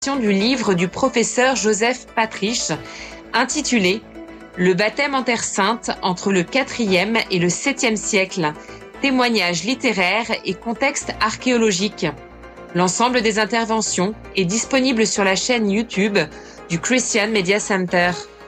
du livre du professeur Joseph Patriche, intitulé « Le baptême en Terre Sainte entre le IVe et le VIIe siècle, témoignages littéraires et contexte archéologique ». L'ensemble des interventions est disponible sur la chaîne YouTube du Christian Media Center.